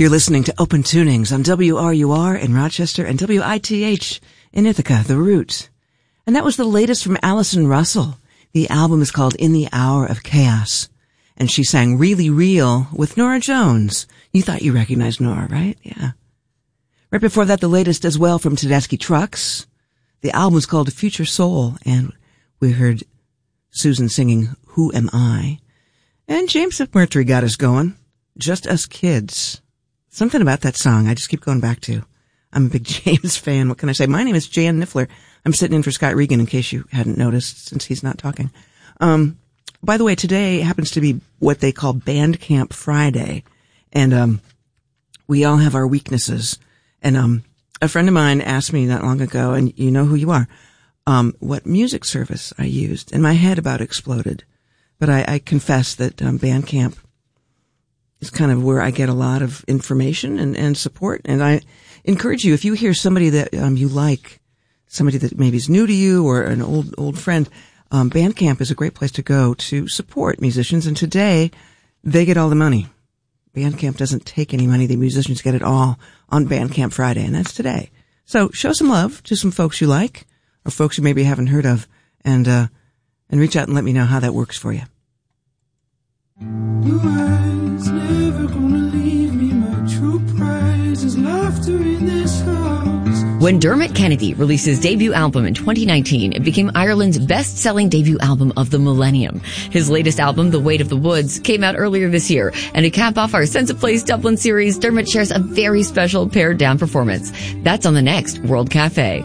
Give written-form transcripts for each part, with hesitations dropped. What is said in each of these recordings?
You're listening to Open Tunings on WRUR in Rochester and WITH in Ithaca, The Root. And that was the latest from Allison Russell. The album is called In the Hour of Chaos. And she sang Really Real with Norah Jones. You thought you recognized Norah, right? Yeah. Right before that, the latest as well from Tedeschi Trucks. The album is called Future Soul, and we heard Susan singing Who Am I? And James McMurtry got us going. Just Us Kids. Something about that song I just keep going back to. I'm a big James fan. What can I say? My name is Jan Niffler. I'm sitting in for Scott Regan in case you hadn't noticed since he's not talking. By the way, today happens to be what they call Bandcamp Friday. And we all have our weaknesses. And a friend of mine asked me not long ago, and you know who you are, what music service I used. And my head about exploded. But I confess that Bandcamp is kind of where I get a lot of information and support. And I encourage you, if you hear somebody that you like, somebody that maybe is new to you or an old friend, Bandcamp is a great place to go to support musicians. And today, they get all the money. Bandcamp doesn't take any money. The musicians get it all on Bandcamp Friday, and that's today. So show some love to some folks you like or folks you maybe haven't heard of, and reach out and let me know how that works for you. Blue eyes never gonna leave me. My true prize is laughter in this house. When Dermot Kennedy released his debut album in 2019, it became Ireland's best-selling debut album of the millennium. His latest album, The Weight of the Woods, came out earlier this year. And to cap off our Sense of Place Dublin series, Dermot shares a very special pared-down performance. That's on the next World Cafe.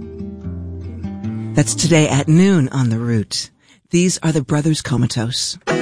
That's today at noon on The Root. These are the Brothers Comatose.